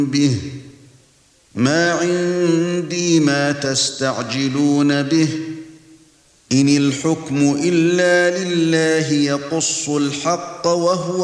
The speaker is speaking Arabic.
به ما عندي ما تستعجلون به إن الحكم إلا لله يقص الحق وهو